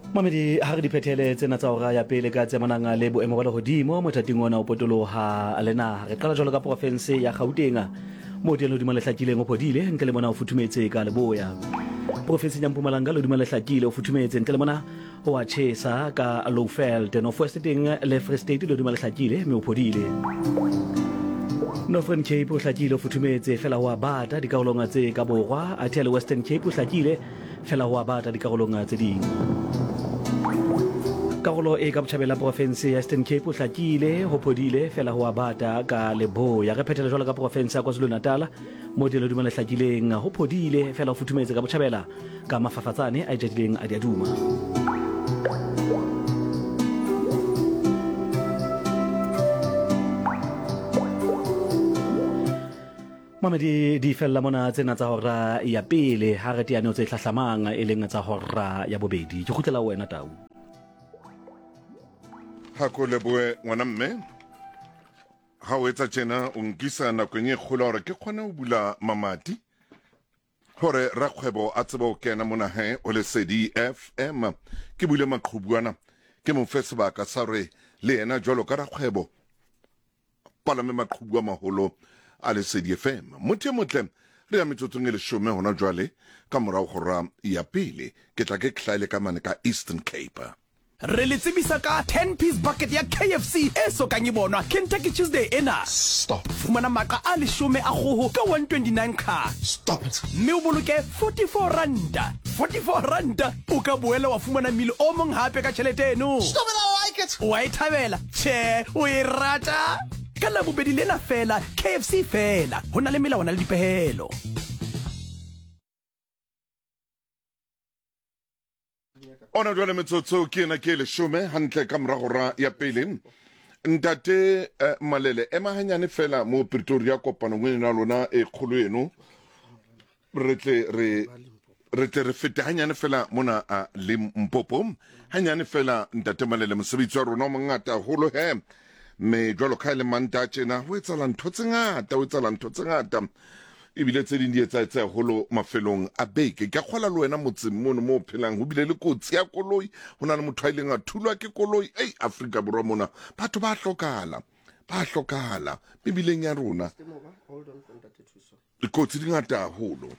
Mamedi ha re di phethele tsena tsa hora ya pele ka tsemanang le boemo ba lehodimo mothating ona o potoloha le naha re qala jwalo ka province ya Gauteng mo teng hodimo le hlakileng o phodile ntle le mona o futhumetse ka leboya province ya Mpumalanga le hodimo le hlakile o futhumetse ntle le mona o a chesa ka Lowveld North-West teng le Free State le hodimo le hlakile mme o phodile Northern Cape o hlakile o futhumetse fela ho abata dikarolong tse ka borwa athe le Western Cape o hlakile fela ho abata dikarolong tse ding karolo e ka botjhabela province ya Eastern Cape o hlakile ho phodile fela ho abata ka leboya re phethele jwalo ka province ya KwaZulu-Natal mo teng le dumela hlakileng ho phodile fela ho futhumetse ka botjhabela ka mafafatsane a jedileng a diaduma Mamedi di fella mona tsena tsa hora ya pele ha re teane o tse hlahlamang e leng tsa hora ya bobedi ke khutlela wena Tau Hako leboe ngwana mme ha o etsa tjena o nkisa nakong e kgolo hore ke kgone ho bula mamati hore rakgwebo a tsebo kena mona he o le Lesedi FM ke bule maqhubuana ke mo fe sebaka sa re le yena jwalo ka rakgwebo palame maqhubu a maholo a Lesedi FM motho motle re ya metsotsong e leshome hona jwale ka morao hora ya pele ke tla ke hlaile ka mane ka Eastern Cape re le tsebisa ka 10-piece bucket ya KFC e sokang e bonwa Kentucky Tuesday ena. Stop. Fumana maka a 10 a kgoho ka 129 ka. Stop it. Mme o boloke 44 randa. 44 randa o ka boela wa fumana mile o mong hape ka tjhelete eno. Stop it, I like it. Wa e thabela? Che, o e rata? Ka la bobedi lena fela, KFC fela. Hona le melawana le dipehelo. Ona jwale metsotso ke ena ke leshome hantle ka moragora ya pele ntate Malele ema hanyane fela mo Pretoria kopano ngwe na lona e kgolo eno re tle re fete hanyane fela mona a Limpopo hanyane fela ntate Malele mosebetsi wa rona o mongata holo he me jwalo ka le manta tjena ho etsala ntho tse ngata ebile tse ding di etsa holo mafelong a beke ka kgola le wena motseng mono mo phelang ho bile le kotsi ya koloi hona le motho a ileng a thulwa ke koloi Afrika Borwa mona batho ba hlokala bibileng ya rona dikotsi di ngata haholo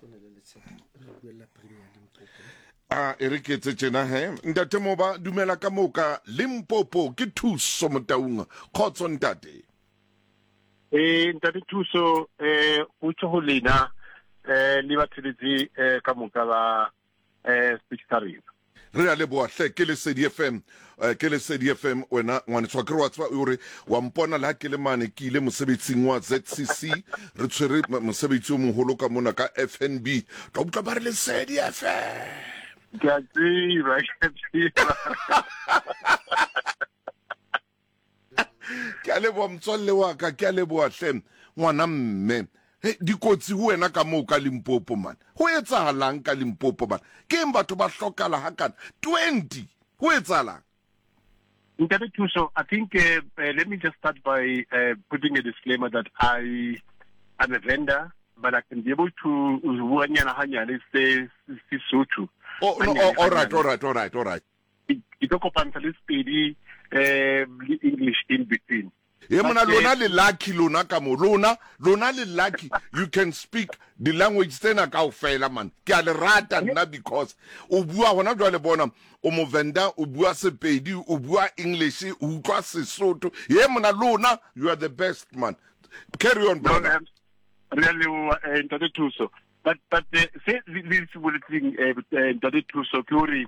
e re ke tse tjena he ntate Moba dumela ka moka Limpopo ke thuso motaung khotso ntate ntate thuso o tso ho lena le batheletsi ka moka ba speech career re a leboa hle ke Lesedi FM wena ngwane tswa ke rwatswa ore wa mpona la ke le mane ke ile mosebetsing wa ZCC re tshwere mosebetsi o moholo ka mona ka FNB ka utla ba re Lesedi FM ke tsira ke a leboa motswalle wa ka ke a leboa hle ngwana mme dikotsi ho wena ka moo ka Limpopo man ho etsahalang ka Limpopo man ke eng batho ba hlokala hakana 20 ho etsahalang Ntate Thuso, I think let me just start by putting a disclaimer that I am a vendor, but I can be able to say Sisotho. Oh, no, all right. It opens a little English in between. Yemana lona le lucky lona ka mo lona le lucky you can speak the language tsena kaofela man ke a le rata nna because o bua hona jwa le bona o mo venda o bua Sepedi o bua English o utlwa Sesotho yemana lona you are the best man carry on brother really Ntate Thuso but say this thing Ntate Thuso ke hore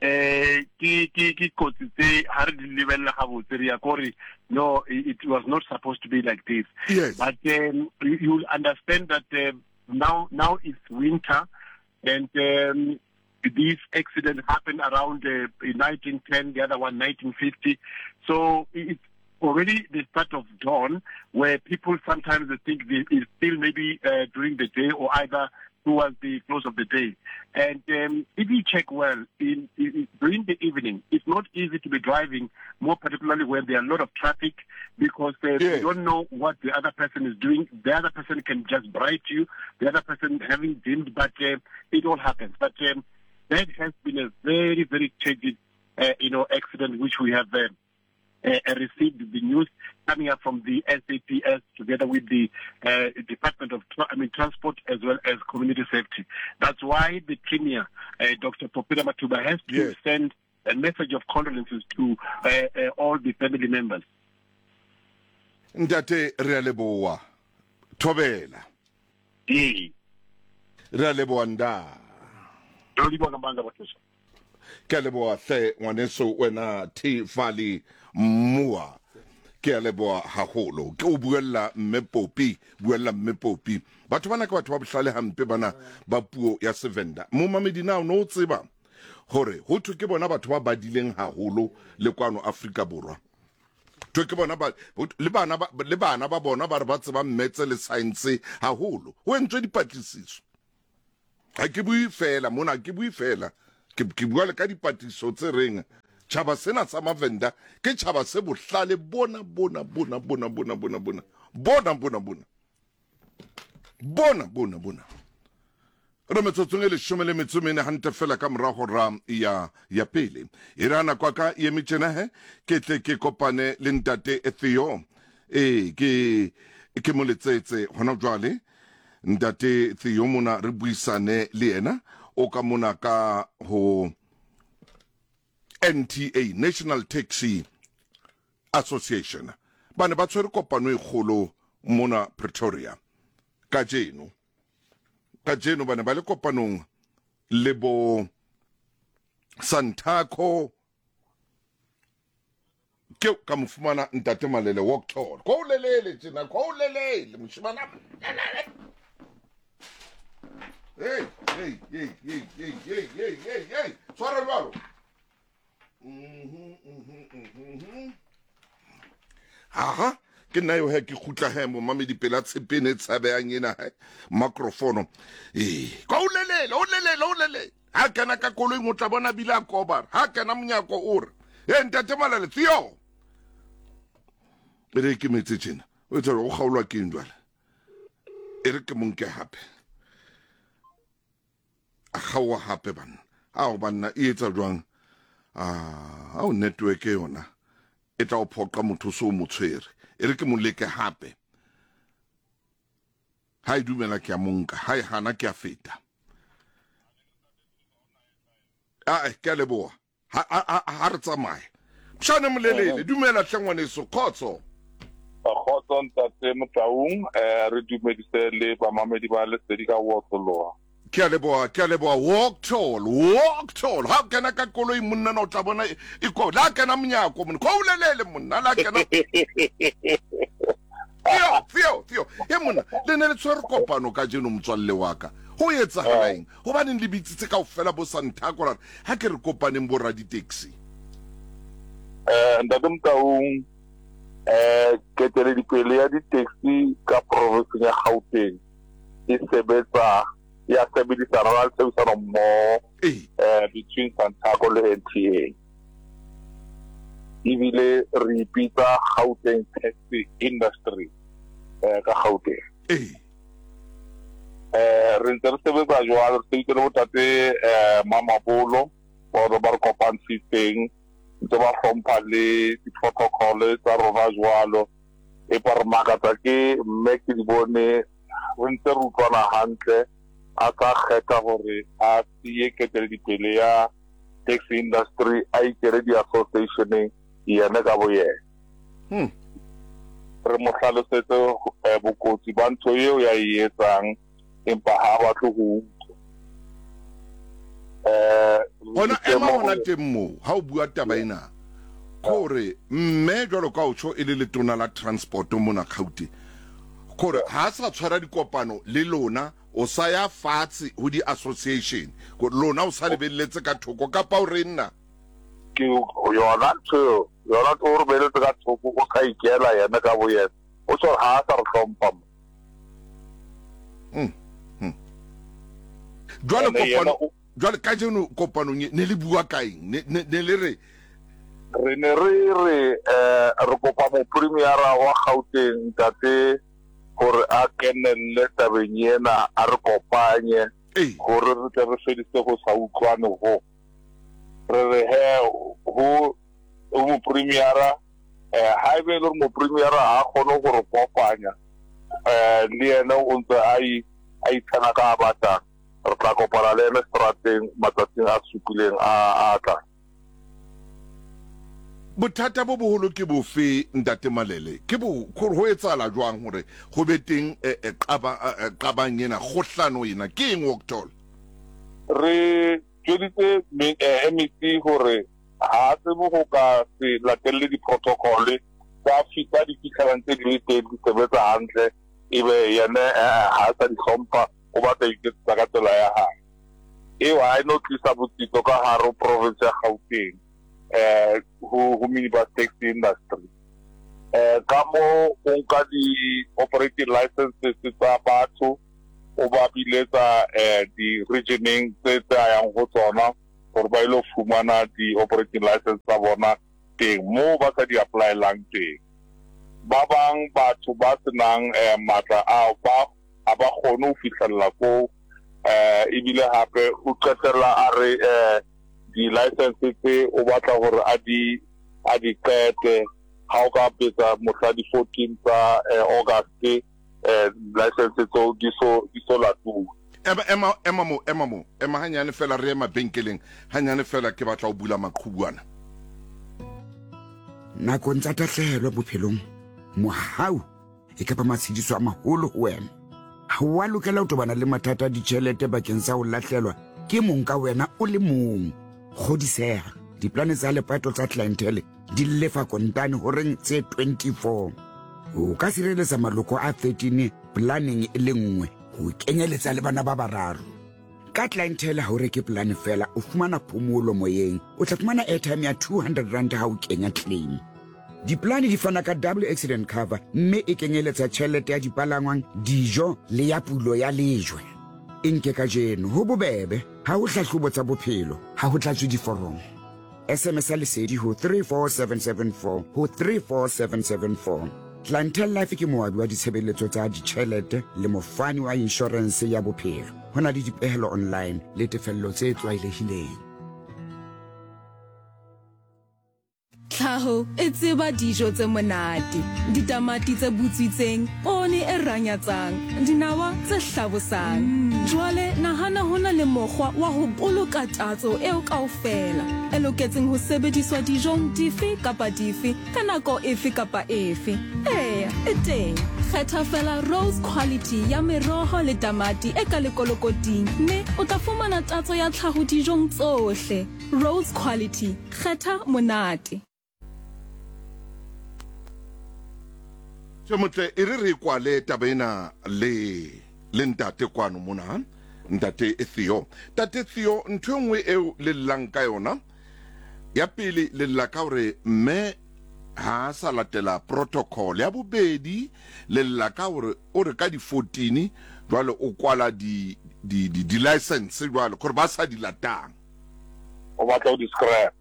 ki kotsi tse ha re di lebella ga botse re ya kore no it was not supposed to be like this yes. But you'll understand that now it's winter and these accidents happened around 1910 the other one 1950 so it's already the start of dawn where people sometimes think it's still maybe during the day or either towards the close of the day. And if you check well, during the evening, it's not easy to be driving, more particularly when there are a lot of traffic, because you don't know what the other person is doing. The other person can just bribe you, the other person having dimmed, but it all happens. But that has been a very, very tragic, accident which we have received the news coming up from the SAPS together with the Department of Transport as well as Community Safety. That's why the Premier, Dr. Popira Matuba, has to send a message of condolences to all the family members. Ndate re a leboa thobela re a leboa nda ke a leboa hle ngwaneso wena Thifali Mua ke a leboa haholo ke o buella mme Popi batho bana ke batho ba bohlale hampe bana ba puo ya Sevenda mo mamedi na no tseba hore ho thwe ke bona batho ba badileng haholo le kwano Afrika Borwa thwe ke bona ba le bana ba bona ba re ba tseba mmetse le science haholo ho entswe dipatlisiso ha ke bui fela mona ke bui fela ke bua le ka dipatlisiso tse reng tshaba sena sa Mavenda ke tshaba se bohlale bona re metsotsong le shome le metsomene hante fela ka morago ra ya pele irana kwa ka ye mitjena he ke tle ke kopane le ntate Theo ke moletsetse hona jwale ntate Theo mona re buisane le yena o ka mona ka ho NTA National Taxi Association bana ba tshwere kopano e kgolo mona Pretoria ka jeno bana ba le kopanong le bo Santako ke ka mfumana ntate Malele walk tall ko lelele tsena ko lelele mshimana hey swara lwalo aha ke nna yo he ke khutla he mo mamedi pela tshepene tsabeyang ena he microphone ko ulelele ha kana ka koloi motla bona bila kobar ha kana mnyako ore ntate Malele Theo re ke metse tsena o tsere go gaulwa ke ndwala re ke monke hape a gawa hape bana a banna e etsa jwang a o network yona e tla o phoqa motho so mo tshwere re ke mo leke hape ha e dumela ke a monka ha e hana ke a feta ke a leboa ha re tsamaye mshane molelele dumela hlangwane so khotso khotso ntate Motaung re dumedise le ba mamedi ba le sedi ka wotsoloa ke a leboa walk tall ha kana ka koloi monna no tla bona iko la kana mnyako monna ko ulelele monna la kana Theo he monna le ne le tshwere kopano ka jeno motswalle wa ka ho etsa halaeng ho ba neng le bitsitse ka ofela bo Santako ra ha ke re kopaneng bo ra di taxi ntate Motaung ke tele di pele ya di taxi ka province ya Gauteng e sebetsa ya sebedisana mo between Santako le NTA ibile re ipitsa Gauteng taxi industry ka Gauteng re ntse re sebetsa jwalo re sebetsa le botate Mama Bolo ba re kopansitseng ntse ba hlompha le di-protocol tsa rona jwalo e pa re makatsa ke mme ke di bone re ntse re utlwana hantle a ka kgetha gore a siye ketele dipele ya taxi industry a ikere di-associationeng yene ka boyena re mo hlalosetse bokotsi ba ntho eo ya e etsang empa ha batle go bona ema ona temmo ha o bua taba ena gore mme jwalo ka o tsho e le letona la transport mona Gauteng gore ha sa tshwara dikopano le lona o sa ya fatse ho di association go lona o sa lebelletse ka thoko ka pa o re nna ke yona tso re beletse ka thoko o ka ikela yana ka boyena o tso ha sa re hlompha jwale ka jeno kopano ne le bua kaeng ne le re re kopa mo premier wa Gauteng tate gore a kenelle tabeng ena a re kopanye gore re tle re fedise go sa utlwane go re re ho mo premiera ha e be le mo premiera a kgone gore kopanya le ene o ntse a itshana ka batang re tla kopana le ene strateng matsatsing a supileng a tla bothata bo boholo ke bofe Ntate Malele ke bo ho etsala jwang hore go be teng qabang ena kgohlano ena ke eng Oktol re joditse MEC hore ha se bo go ka se latelle di-protocol tsa fita di fitlhelang tse di sebetsa hantle ebe yene ha sa di hlompha o batla iketsa ka tsela ya hae eo ha e no tlisa botsitso ka haro province ya Gauteng who minibus taxi industry ka mo o nka di-operating licenses tsa batho o ba biletsa di-regioning tse yang go tsona gore ba ile fumana di-operating license tsa bona teng mo ba sa di-apply-lang teng ba bang batho ba senang matla a ba kgone ho fitlhella ko ebile hape o qetella a re di-license tse o batla gore a di qete ha o ka betsa mohla di 14 tsa August license tso di so latuwa ema hanyane fela re mabenkeleng hanyane fela ke batla o bula maqhubuana nako ntsa tahlelo bophelong mohau e ka ba matshediso a maholo ho wena ha wa lokela ho tobana le mathata a ditjhelete bakeng sa ho lahlelwa ke mong ka wena o le mong kgodiseha diplane tsa lepato tsa clientele di lefa kontane horeng tse 24 o ka sireletsa maloko a 13 planning e le nngwe ho kenyeletsa le bana ba bararo ka clientele ha o reke plan fela o fumana phomolo moyeng o tla fumana airtime ya 200 rand ha o kenya claim diplane di fana ka double accident cover mme e kenyeletsa tjhelete ya dipalangwang dijo le ya pulo ya lejwe inke ka jeno ho bobebe ha ho hlahlobo tsa bophelo ha ho tlatswe diforomo SMS lesedi ho 34774 ho 34774 Clientele Life ke moabi wa ditshebeletso tsa ditjhelete le mofani wa insurance ya bophelo hona le dipehelo online le tefello tse tlwaelehileng Tlhaho e tseba dijo tse monate ditamati tse butswitseng pone e ranyatsang dinawa tse hlabosang jwale nahana hona le mokgwa wa ho boloka tatso eo kaofela e loketseng ho sebediswa dijong dife kapa dife ka nako efe kapa efe e teng kgetha fela Rose quality ya meroho le tamati e ka lekolokoting mme o tla fumana tatso ya tlhaho dijong tsohle Rose quality kgetha monate motle e re kwale tabena le ntate kwano mona ntate Theo tate Theo ntho nngwe eo le lanka yona ya pele le la ka hore mme ha sa latela protocol ya bobedi le la ka hore o re ka di 14 jwale o kwala di license jwale gore ba sa di latang o batla o di scrap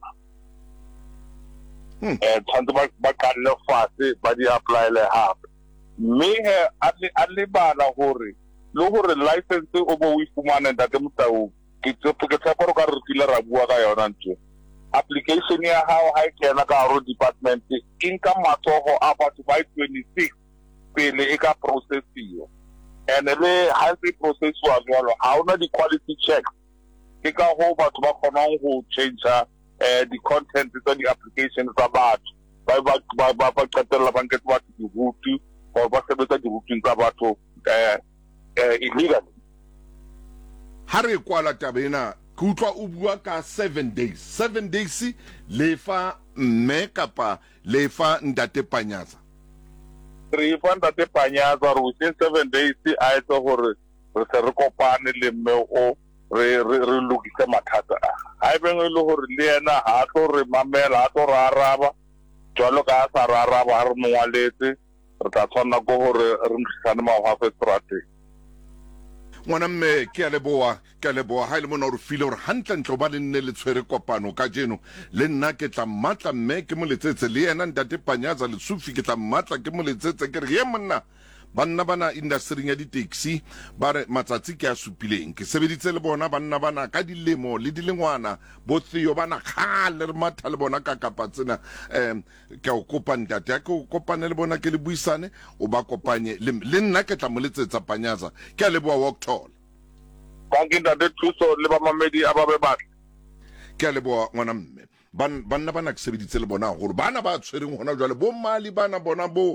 tshwanetse ba kalle fatshe ba di apply le hape mme a le bana gore le gore license o bo o ifumana ntate Motau ke tshepa gore ka re tlile ra bua ka yona ntse application ya hao ha e kena ka haro department e nka matsogo a batho ba 26 pele e ka processiwa and le ha se processwa jwalo ha ona di quality checks ke ka ho batho ba kgonang go change the content tsa di application tsa batho ba qetella ba nketse batho di route or ba sebetsa di route tsa batho illegal ha re kwala tabena ke utlwa o bua ka 7 days lefa mme kapa lefa ntate Panyaza re fa ntate Panyaza re within 7 days a etsa gore re se re kopane le mme o re lokise mathata a e beng le gore le yena ha tlo re mamela ha tlo ra araba jwalo ka sa ra araba ha re moaletse re tla tswana go gore re ntsana mahafe strate ngwana mme ke a leboa ha ile mona o re file gore hantle ba le nne le tshwere kopano ka jeno le nna ke tla mmatla mme ke mo letsetse le yena ntate Panyaza le sufi ke tla mmatla ke mo letsetse ke re ye monna banna bana industry ya di-taxi ba re matsatsi ke a supileng ke sebeditse le bona banna bana ka dilemo le dilengwana bo Theo bana kgale re matha le bona ka kapa tsena ke o kopa ntate ke o kopane le bona ke le buisane o ba kopanye le nna ke tla mo letsetsa Panyaza ke a leboa Wokthol ba ke ntate thuso le ba mamedi a ba be batla ke a leboa ngwana mme banna bana ke sebeditse le bona gore bana ba tshwereng hona jwale bo mali bana bona bo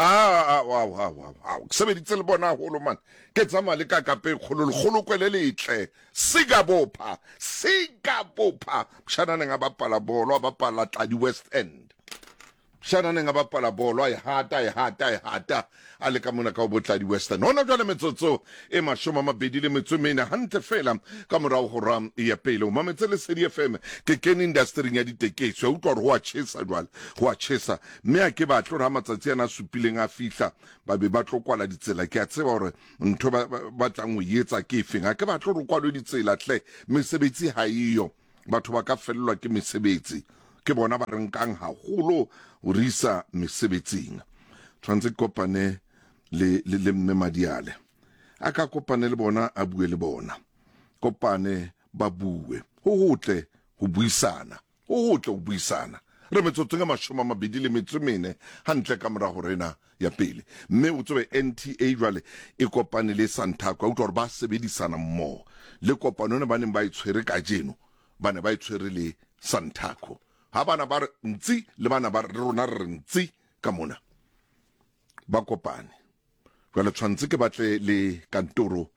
ke sebeditse le bona holo man ke tsama le ka kape kgolo kwele letle siga bopha shana nga bapala bolo abapala Tladi West End shana nga bapala bolo ai hata ale ka mona ka o Tladi West End hona jwale metsotso e mashoma mabedi le metsomena hantle fela ka morao go ram ya pele o mametse le City FM ke ken industry ya ditekesi o tlo go a chesa jwale go a chesa mme a ke ba tlo ra matsatsi ana supileng a fihla ba be ba tlo kwala ditsela ke a tseba hore ntho ba tlang o yetsa ke efeng a ke ba tlo go kwala ditsela tle mesebetsi ha iyo batho ba ka fellwa ke mesebetsi ke bona ba renkang haholo o risa mesebetsing tshwantse kopane le mme Madiale a ka kopane le bona a bue le bona kopane ba bue ho hotle ho buisana re metsotso nga mashoma mabedi le metsomene hantle ka mora horena ya pele mme o tsobe NTA jwale e kopane le Santaco a utlwa ba sebedisana mmoho le kopano ne baneng ba itshwere ka jeno bana ba itshwere le Santaco ha bana ba ntsi le bana ba rona re ntsi ka mona ba kopane jwale tshwantse ke batle le kantoro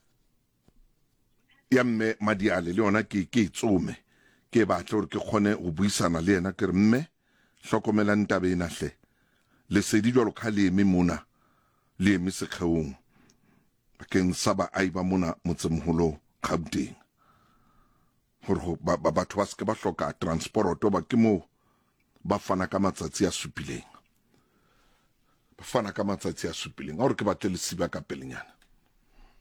ya mme Madiale le yona ke tsome ke batle hore ke kgone go buisana le yena ke re mme hlokomela ntabe ena hle le sedi jwalo ka le eme mona le eme sekgeong bakeng sa baai ba mona motsemoholo Gauteng gore batho ba se ke ba hloka transport ba ke mo ba fana ka matsatsi a supileng gore ke batle le siba ka pelenyana